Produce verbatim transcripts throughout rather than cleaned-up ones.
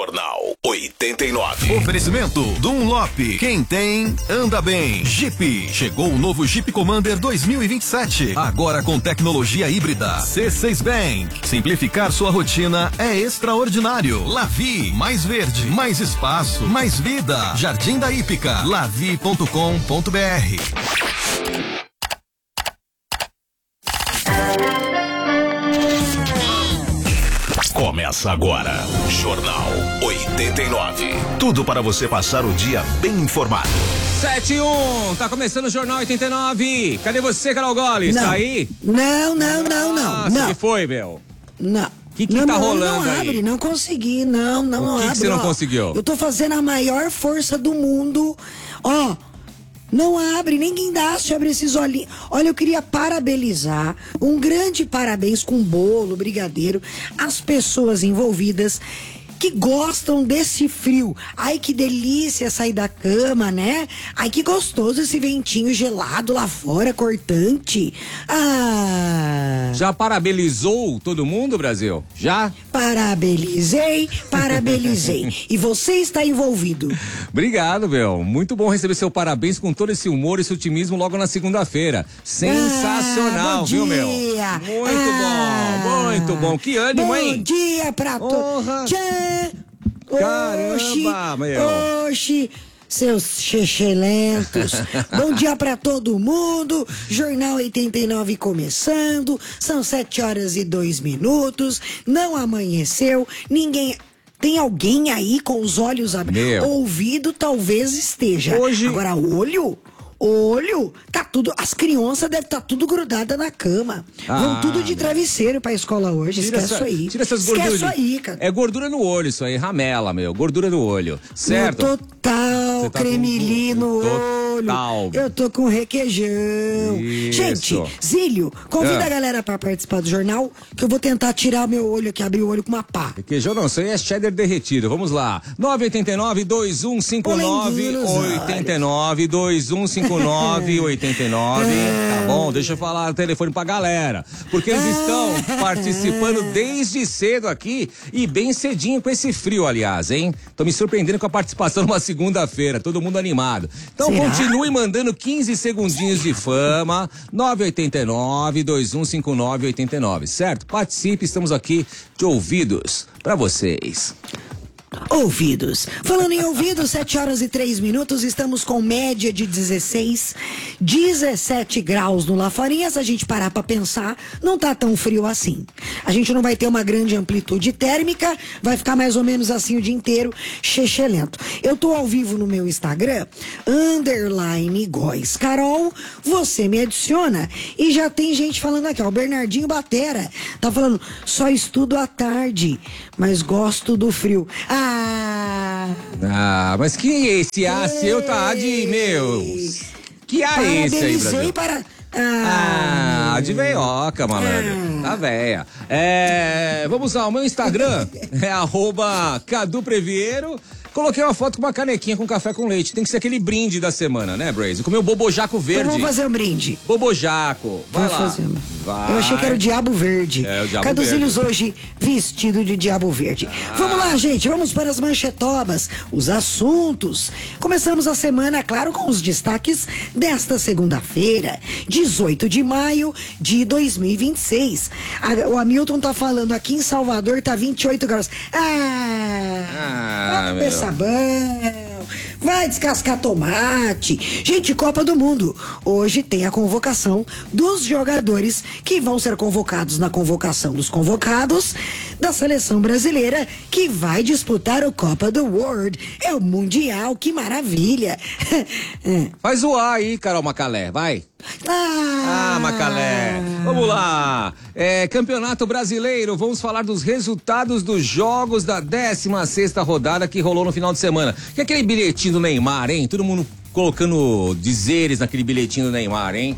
Jornal oitenta e nove. Oferecimento Dunlop. Quem tem, anda bem. Jeep. Chegou o novo Jeep Commander dois mil e vinte e sete. Agora com tecnologia híbrida. C seis Bank. Simplificar sua rotina é extraordinário. Lavi. Mais verde, mais espaço, mais vida. Jardim da Hípica. lavi ponto com ponto br. Começa agora, Jornal oitenta e nove. Tudo para você passar o dia bem informado. sete e um, tá começando o Jornal oitenta e nove. Cadê você, Carol Goles? Tá aí? Não, não, não, não. O que foi, meu? Não. O que, que não, tá não, rolando não aí? abre, não consegui, não, não, o não que abre. que você não ó. conseguiu? Eu tô fazendo a maior força do mundo, ó. Não abre, nem guindaste abre esses olhinhos. Olha, eu queria parabenizar, um grande parabéns com bolo, brigadeiro, as pessoas envolvidas que gostam desse frio. Ai, que delícia sair da cama, né? Ai, que gostoso esse ventinho gelado lá fora, cortante. Ah... Já parabenizou todo mundo, Brasil? Já? Parabenizei, parabenizei. E você está envolvido. Obrigado, meu. Muito bom receber seu parabéns com todo esse humor, esse otimismo logo na segunda-feira. Sensacional, ah, bom viu, dia. meu? Muito ah, bom, muito bom. Que ânimo, bom hein? Bom dia pra todos. Caramba, meu. Oxi, seus chechelentos. Bom dia pra todo mundo. Jornal oitenta e nove começando. São sete horas e dois minutos. Não amanheceu. Ninguém... Tem alguém aí com os olhos abertos? Ouvido talvez esteja. Hoje... Agora, olho... Olho, tá tudo. As crianças devem estar tá tudo grudada na cama. Ah, vão tudo de travesseiro pra escola hoje. Esquece essa, isso aí. Tira essas gorduras. Esquece isso aí, cara. É gordura no olho, isso aí, ramela, meu. Gordura no olho. Certo? No total, tá cremili no total. olho. Eu tô com requeijão. Isso. Gente, Zílio, convida ah. a galera pra participar do jornal, que eu vou tentar tirar meu olho aqui, abrir o olho com uma pá. Requeijão não, isso aí é cheddar derretido. Vamos lá. nove oito nove, dois um cinco nove, oito nove, dois um cinco nove, oito nove. Tá bom? Deixa eu falar o telefone pra galera. Porque eles estão participando desde cedo aqui e bem cedinho com esse frio, aliás, hein? Tô me surpreendendo com a participação numa segunda-feira. Todo mundo animado. Então Será? Continue mandando quinze segundinhos de fama. nove oito nove, dois um cinco nove, oito nove. Certo? Participe, estamos aqui de ouvidos pra vocês. Ouvidos. Falando em ouvidos, sete horas e três minutos, estamos com média de dezesseis, dezessete graus no Lafarinha. Se a gente parar pra pensar, não tá tão frio assim. A gente não vai ter uma grande amplitude térmica, vai ficar mais ou menos assim o dia inteiro, chechelento. Eu tô ao vivo no meu Instagram, underline Góis Carol, você me adiciona. E já tem gente falando aqui, ó, o Bernardinho Batera tá falando, só estudo à tarde, mas gosto do frio. Ah, Ah, mas que esse A seu tá de, meu... Que A é esse aí, Brasil? Para... Ah, ah, de veioca, malandro. Ah. Tá véia. É, vamos lá, o meu Instagram é arroba Cadu Previeiro. Coloquei uma foto com uma canequinha com café com leite. Tem que ser aquele brinde da semana, né, Braze? Comer o bobojaco verde. Vamos fazer um brinde. Bobojaco. Vai Vamos lá. Fazer. Vai. Eu achei que era o Diabo Verde. É, o Diabo Caduzinhos Verde. hoje vestido de Diabo Verde. Ah. Vamos lá, gente. Vamos para as manchetobas, os assuntos. Começamos a semana, claro, com os destaques desta segunda-feira, dezoito de maio de dois mil e vinte e seis. A, o Hamilton tá falando aqui em Salvador, tá vinte e oito graus. Ah! Ah, vai beber sabão, vai descascar tomate. Gente, Copa do Mundo. Hoje tem a convocação dos jogadores que vão ser convocados na convocação dos convocados da seleção brasileira que vai disputar o Copa do World. É o Mundial, que maravilha. é. Faz o A aí, Carol Macalé, vai. Ah, ah, Macalé. Vamos lá. É, Campeonato Brasileiro, vamos falar dos resultados dos jogos da décima sexta rodada que rolou no final de semana. Que é aquele bilhetinho do Neymar, hein? Todo mundo colocando dizeres naquele bilhetinho do Neymar, hein?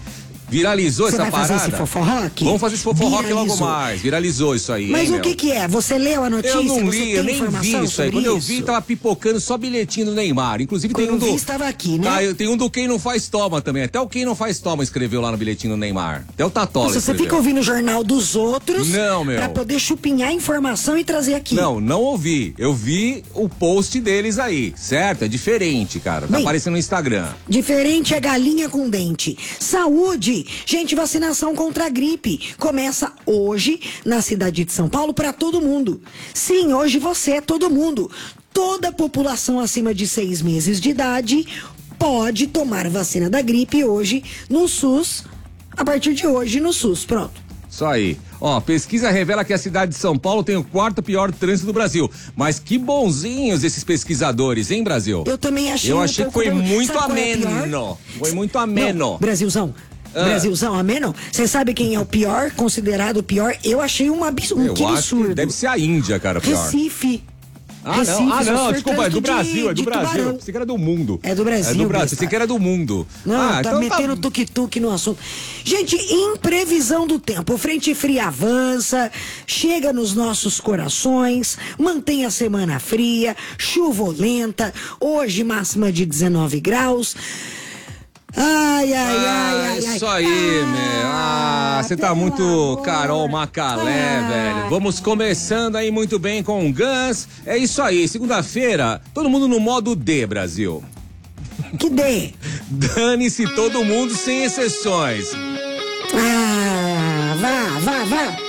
Viralizou Você essa vai fazer parada? esse foforroque? Vamos fazer esse foforroque logo Viralizou. mais. Viralizou isso aí, Mas hein, o meu? que que é? Você leu a notícia? Eu não Você li, tem eu nem informação vi isso aí. sobre Quando eu isso? vi, tava pipocando só bilhetinho do Neymar. Inclusive tem Quando um eu do... vi, estava aqui, né? Tá, tem um do Quem Não Faz Toma também. Até o Quem Não Faz Toma escreveu lá no bilhetinho do Neymar. Até o Tatola Você escreveu. fica ouvindo o jornal dos outros Não, meu. pra poder chupinhar informação e trazer aqui. Não, não ouvi. Eu vi o post deles aí, certo? É diferente, cara. Tá Bem, aparecendo no Instagram. Diferente é galinha com dente. Saúde! Gente, vacinação contra a gripe começa hoje na cidade de São Paulo para todo mundo. Sim, hoje você é todo mundo. Toda a população acima de seis meses de idade pode tomar vacina da gripe hoje no SUS. A partir de hoje no SUS, pronto. Isso aí. Ó, pesquisa revela que a cidade de São Paulo tem o quarto pior trânsito do Brasil. Mas que bonzinhos esses pesquisadores, hein, Brasil? Eu também achei Eu um achei que pouco foi bom. muito Sabe qual é o pior? ameno. Foi muito ameno. Não, Brasilzão. Ah. Brasilzão, ameno? Você sabe quem é o pior, considerado o pior? Eu achei um absurdo. Um Eu que acho absurdo. que deve ser a Índia, cara, pior. Recife. Ah, Recife, não, ah, só não, surtando desculpa, é do de- Brasil, é do de Brasil. tubarão. Pensei que era do mundo. É do Brasil, É do Brasil, Brasil. pensei que era do mundo. Não, ah, tá então metendo tuk-tuk no assunto. Gente, em previsão do tempo, o frente fria avança, chega nos nossos corações, mantém a semana fria, chuvolenta, hoje máxima de dezenove graus. Ai, ai, ai, ai, ai. Isso aí, meu. Ah, você tá pelo muito amor. Carol Macalé, Ah. velho. Vamos começando aí muito bem com o Guns. É isso aí, segunda-feira, todo mundo no modo D, Brasil. Que dê. Dane-se todo mundo, sem exceções. Ah, vá, vá, vá.